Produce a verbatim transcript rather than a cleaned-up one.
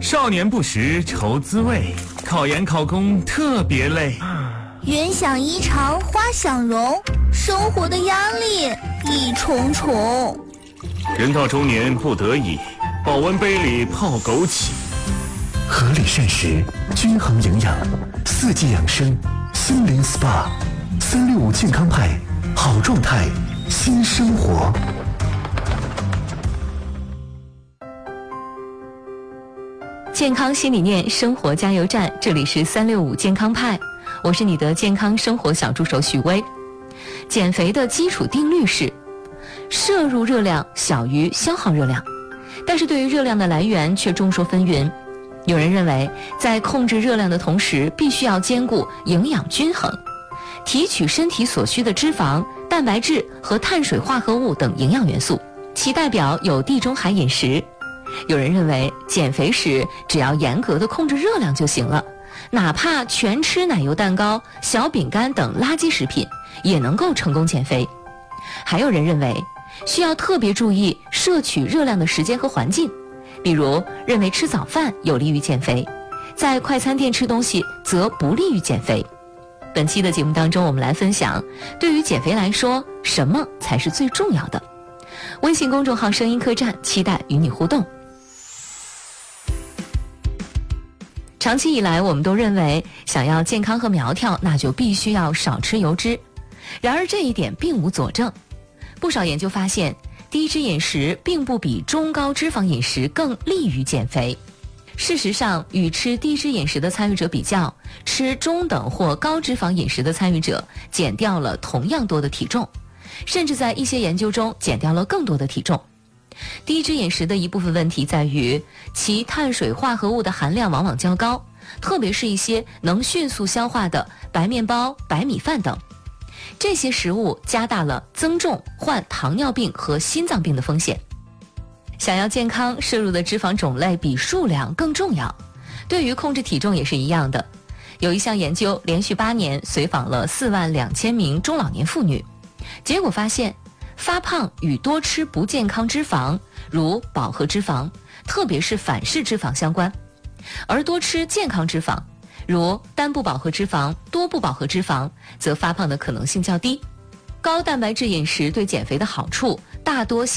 少年不识愁滋味，考研考公特别累。 人想衣裳花想容，生活的压力一重重。 人到中年不得已，保温杯里泡枸杞。 合理膳食，均衡营养，四季养生，心灵 S P A， 三六五健康派，好状态，新生活。 健康新理念，生活加油站，这里是三六五健康派，我是你的健康生活小助手许巍。减肥的基础定律是摄入热量小于消耗热量，但是对于热量的来源却众说纷纭。有人认为在控制热量的同时，必须要兼顾营养均衡，提取身体所需的脂肪、蛋白质和碳水化合物等营养元素，其代表有地中海饮食。有人认为减肥时只要严格的控制热量就行了，哪怕全吃奶油蛋糕、小饼干等垃圾食品也能够成功减肥。还有人认为需要特别注意摄取热量的时间和环境，比如认为吃早饭有利于减肥，在快餐店吃东西则不利于减肥。本期的节目当中，我们来分享对于减肥来说什么才是最重要的。微信公众号声音客栈期待与你互动。长期以来，我们都认为想要健康和苗条，那就必须要少吃油脂。然而这一点并无佐证。不少研究发现，低脂饮食并不比中高脂肪饮食更利于减肥。事实上，与吃低脂饮食的参与者比较，吃中等或高脂肪饮食的参与者减掉了同样多的体重，甚至在一些研究中减掉了更多的体重。低脂饮食的一部分问题在于其碳水化合物的含量往往较高，特别是一些能迅速消化的白面包、白米饭等。这些食物加大了增重、患糖尿病和心脏病的风险。想要健康，摄入的脂肪种类比数量更重要。对于控制体重也是一样的。有一项研究连续八年随访了四万两千名中老年妇女，结果发现发胖与多吃不健康脂肪，如饱和脂肪，特别是反式脂肪相关，而多吃健康脂肪，如单不饱和脂肪、多不饱和脂肪，则发胖的可能性较低。高蛋白质饮食对减肥的好处大多